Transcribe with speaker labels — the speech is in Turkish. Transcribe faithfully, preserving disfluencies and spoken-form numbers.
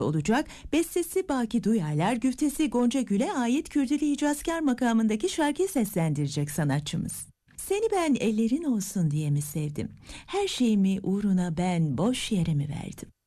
Speaker 1: olacak. Bestesi Baki Duyarlar, güftesi Gonca Gül'e ait Kürdili Hicazkar makamındaki şarkıyı seslendirecek sanatçımız. Seni ben ellerin olsun diye mi sevdim? Her şeyimi uğruna ben boş yere mi verdim?